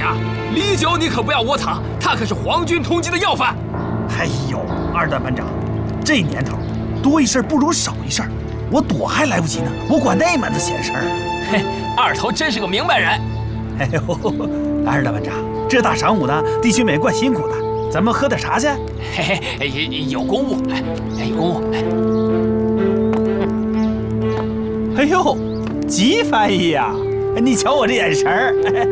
长，李九你可不要窝藏，他可是皇军通缉的要犯。 哎呦，二段班长，这年头多一事不如少一事，我躲还来不及呢，我管那门子闲事儿。 嘿，二头真是个明白人。 哎呦，二段班长，这大晌午的，弟兄们怪辛苦的，咱们喝点茶去。 嘿嘿，有公务，有公务。 哎呦，吉翻译呀，你瞧我这眼神儿。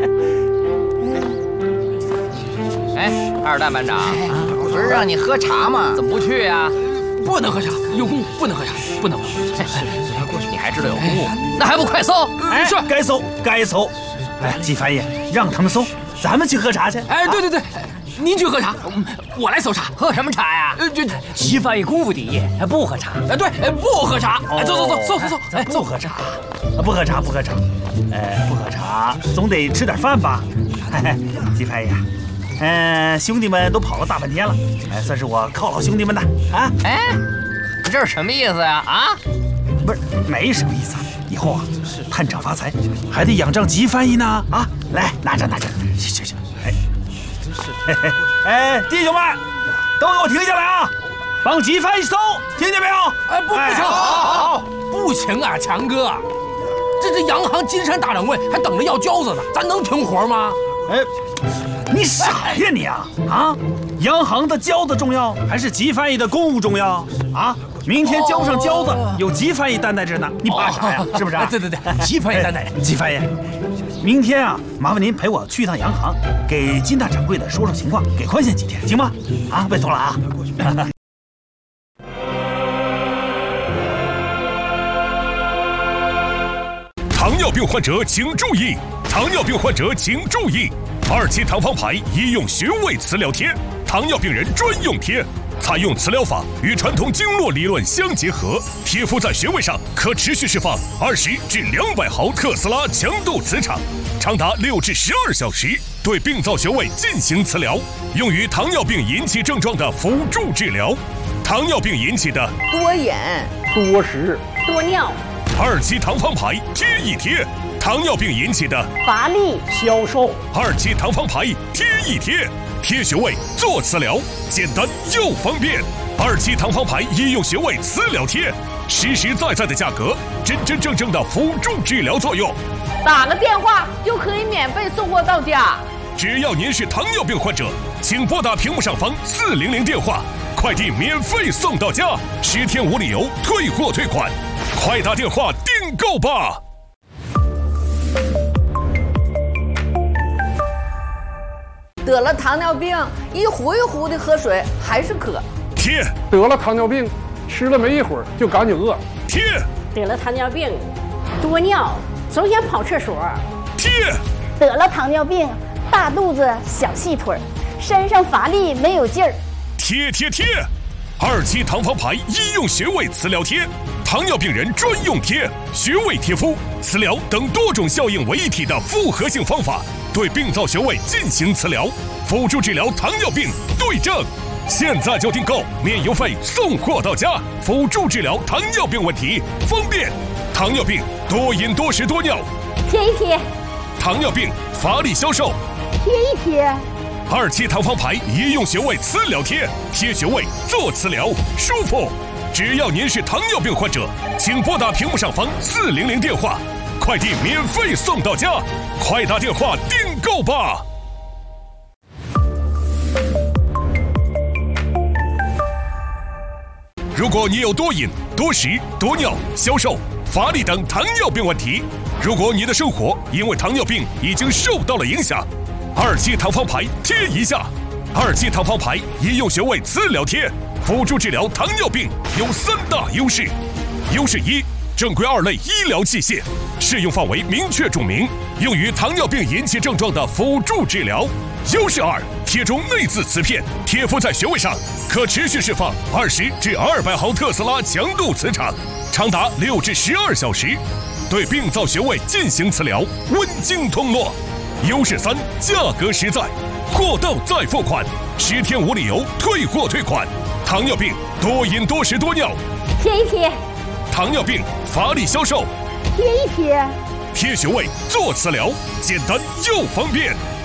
哎，二段班长，不是让你喝茶吗？怎么不去呀？ 不能喝茶，有公务，不能喝茶，不能。 你还知道有公务？那还不快搜？ 哎，是该搜该搜。哎，季翻译，让他们搜，咱们去喝茶去。 哎，对，您去喝茶，我来搜茶。 喝什么茶呀？ 齐翻译公务第一，不喝茶。 对，不喝茶。走， 哎，不喝茶，不喝茶。不喝茶，总得吃点饭吧？季翻译，兄弟们都跑了大半天了，哎，算是我犒劳兄弟们的啊。 哎，你这是什么意思呀？啊？ 不是，没什么意思。以后啊，探长发财还得仰仗吉翻译呢啊！来，拿着。行，哎，真是，哎，弟兄们，都给我停下来啊！帮吉翻译搜，听见没有？ 哎，不行，好，不行啊，强哥，这洋行金山大掌柜还等着要交子呢，咱能停活吗？ 哎，你傻呀你啊！啊，洋行的交子重要，还是吉翻译的公务重要啊？明天交不上交子，有吉翻译担待着呢，你怕啥呀？是不是？ 对，吉翻译担待着。 吉翻译，明天啊，麻烦您陪我去一趟洋行，给金大掌柜的说说情况，给宽限几天，行吗？啊，拜托了啊！ 糖尿病患者请注意！糖尿病患者请注意！2期糖方牌医用穴位磁疗贴，糖尿病人专用贴。采用磁疗法与传统经络理论相结合，贴敷在穴位上可持续释放20至200毫特斯拉强度磁场，长达6至12小时，对病灶穴位进行磁疗，用于糖尿病引起症状的辅助治疗。糖尿病引起的多眼、 多食、 多尿 2期糖方牌贴一贴，糖尿病引起的乏力、 消瘦 2期糖方牌贴一贴，贴穴位做磁疗，简单又方便。2期糖方牌医用穴位磁疗贴，实实在在的价格，真真正正的辅助治疗作用。 打个电话就可以免费送货到家。 只要您是糖尿病患者，请拨打屏幕上方400电话，快递免费送到家，10天无理由退货退款，快打电话订购吧。 得了糖尿病，一壶一壶的喝水还是渴。 贴。 得了糖尿病，吃了没一会儿就赶紧饿。 贴。 得了糖尿病，多尿，总想跑厕所。 贴。 得了糖尿病，大肚子小细腿，身上乏力没有劲儿。 贴。2期糖方牌医用穴位磁疗贴，糖尿病人专用贴，穴位贴敷、磁疗等多种效应为一体的复合性方法，对病灶穴位进行磁疗，辅助治疗糖尿病对症。现在就订购，免邮费送货到家，辅助治疗糖尿病问题，方便。糖尿病多饮多食多尿， 贴一贴。 糖尿病乏力消瘦， 贴一贴。 2期糖方牌医用穴位磁疗贴，贴穴位做磁疗，舒服。只要您是糖尿病患者，请拨打屏幕上方400电话，快递免费送到家，快打电话订购吧。如果你有多饮、多食、多尿、消瘦、乏力等糖尿病问题，如果你的生活因为糖尿病已经受到了影响，2期糖方牌贴一下。2期糖方牌医用穴位磁疗贴，辅助治疗糖尿病有3大优势。优势1，正规2类医疗器械，适用范围明确注明，用于糖尿病引起症状的辅助治疗。优势2，贴中内置磁片，贴敷在穴位上，可持续释放20至200毫特斯拉强度磁场，长达6至12小时，对病灶穴位进行磁疗，温经通络。优势3，价格实在，货到再付款，10天无理由退货退款。糖尿病多饮多食多尿， 贴一贴。 糖尿病乏力消瘦， 贴一贴。 贴穴位做磁疗，简单又方便。